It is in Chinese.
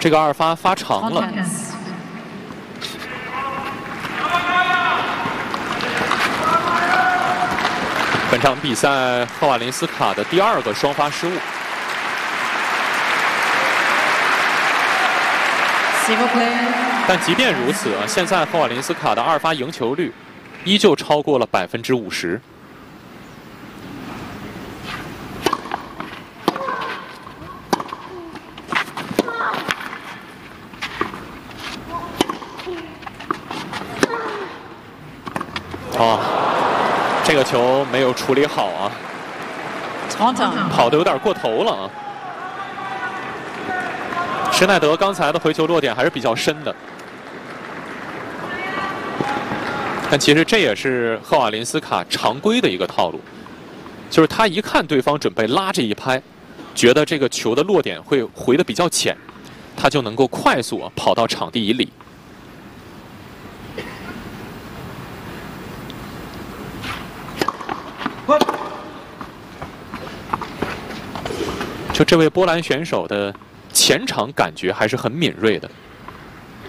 这个二发发长了。本场比赛赫瓦林斯卡的第2个双发失误。但即便如此啊，现在赫瓦林斯卡的2发赢球率依旧超过了50%。哦，这个球没有处理好啊，跑得有点过头了啊。施耐德刚才的回球落点还是比较深的，但其实这也是赫瓦林斯卡常规的一个套路，就是他一看对方准备拉这一拍，觉得这个球的落点会回得比较浅，他就能够快速跑到场地以里。就这位波兰选手的前场感觉还是很敏锐的。